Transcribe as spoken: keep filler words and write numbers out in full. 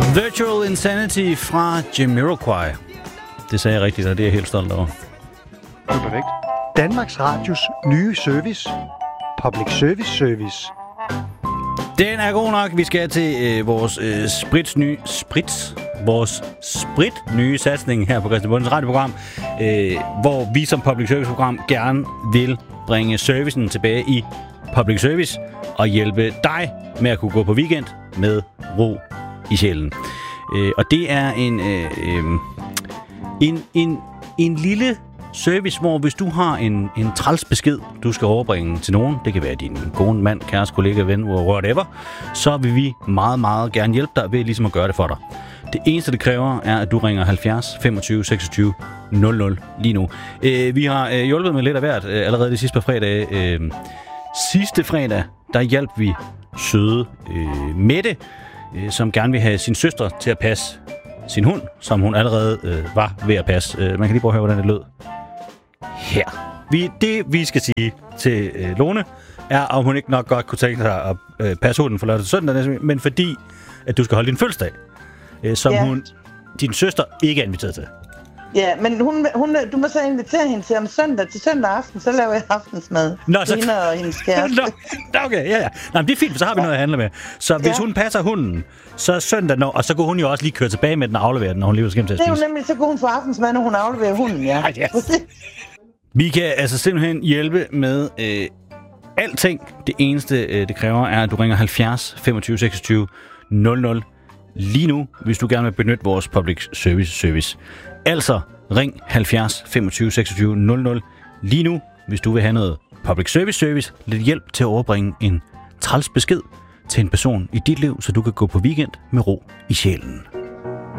Virtual Insanity fra Jamiroquai. Det sagde jeg rigtigt, og det er jeg helt stolt over. Det er perfekt. Danmarks Radios nye service. Public Service Service. Den er god nok. Vi skal til øh, vores øh, sprits nye... Sprits? Vores sprit nye satsning her på Christian Bundens radioprogram, øh, hvor vi som public service program gerne vil bringe servicen tilbage i public service og hjælpe dig med at kunne gå på weekend med ro i sjælen. Øh, og det er en, øh, øh, en, en, en lille service, hvor hvis du har en, en træls besked, du skal overbringe til nogen, det kan være din kone, mand, kæreste, kollega, ven, whatever, så vil vi meget, meget gerne hjælpe dig ved ligesom at gøre det for dig. Det eneste, det kræver, er, at du ringer halvfjerds femogtyve seksogtyve nul nul lige nu. Øh, vi har øh, hjulpet med lidt af hvert øh, allerede de sidste par fredage. Øh, sidste fredag, der hjalp vi søde øh, Mette, øh, som gerne vil have sin søster til at passe sin hund, som hun allerede øh, var ved at passe. Øh, man kan lige prøve at høre, hvordan det lød. Her. Vi, det, vi skal sige til øh, Lone, er, om hun ikke nok godt kunne tænke sig at øh, passe hunden for lørdag til søndag, men fordi, at du skal holde din fødselsdag, øh, som ja. hun, din søster ikke er inviteret til. Ja, men hun, hun, du må så invitere hende til om søndag, til søndag aften, så laver jeg aftensmad. Nå, så... Hende og hendes kæreste. Nå, okay, ja, ja. Nå, men det er fint, for så har vi noget at handle med. Så hvis ja. hun passer hunden, så søndag, når, og så kunne hun jo også lige køre tilbage med den og aflevere den, når hun lige var skæmt til at spise. Det er jo nemlig, så kunne hun få aftensmad, når hun afleverer hunden, ja. Ej, yes. Vi kan altså simpelthen hjælpe med øh, alting. Det eneste, øh, det kræver, er, at du ringer halvfjerds femogtyve seksogtyve nul nul lige nu, hvis du gerne vil benytte vores public service service. Altså, ring halvfjerds femogtyve seksogtyve nul nul lige nu, hvis du vil have noget public service service, lidt hjælp til at overbringe en træls besked til en person i dit liv, så du kan gå på weekend med ro i sjælen.